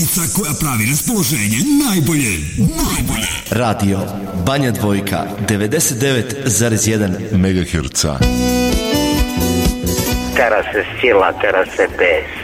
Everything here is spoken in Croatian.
koja pravi raspoloženje najbolje. Radio Banja Dvojka 99,1 MHz. Tera se sila, tera se bes.